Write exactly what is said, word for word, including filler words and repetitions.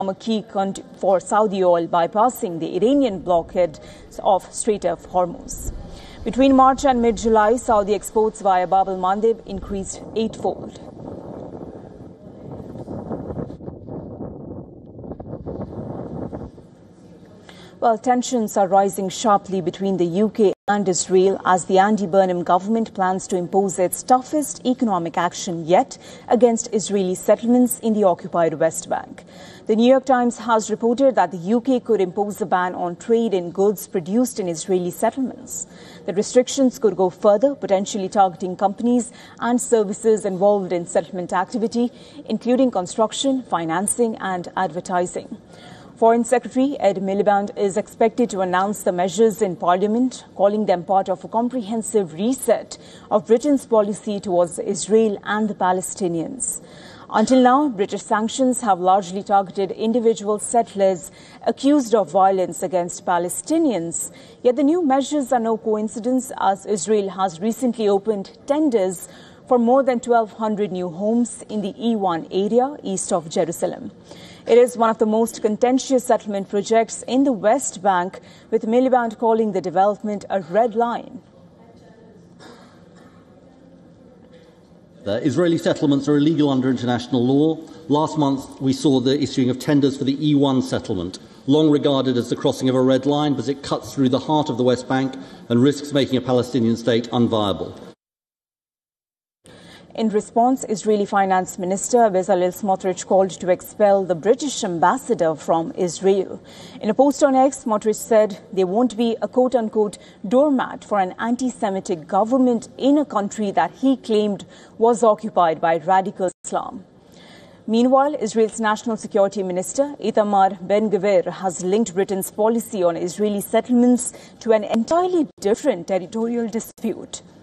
a key for Saudi oil bypassing the Iranian blockade of Strait of Hormuz. Between March and mid-July, Saudi exports via Bab al-Mandeb increased eightfold. Well, tensions are rising sharply between the U K and Israel as the Andy Burnham government plans to impose its toughest economic action yet against Israeli settlements in the occupied West Bank. The New York Times has reported that the U K could impose a ban on trade in goods produced in Israeli settlements. The restrictions could go further, potentially targeting companies and services involved in settlement activity, including construction, financing and advertising. Foreign Secretary Ed Miliband is expected to announce the measures in Parliament, calling them part of a comprehensive reset of Britain's policy towards Israel and the Palestinians. Until now, British sanctions have largely targeted individual settlers accused of violence against Palestinians. Yet the new measures are no coincidence, as Israel has recently opened tenders for more than twelve hundred new homes in the E one area east of Jerusalem. It is one of the most contentious settlement projects in the West Bank, with Miliband calling the development a red line. The Israeli settlements are illegal under international law. Last month, we saw the issuing of tenders for the E one settlement, long regarded as the crossing of a red line, because it cuts through the heart of the West Bank and risks making a Palestinian state unviable. In response, Israeli Finance Minister Bezalel Smotrich called to expel the British ambassador from Israel. In a post on X, Smotrich said there won't be a quote-unquote doormat for an anti-Semitic government in a country that he claimed was occupied by radical Islam. Meanwhile, Israel's National Security Minister Itamar Ben-Gvir has linked Britain's policy on Israeli settlements to an entirely different territorial dispute.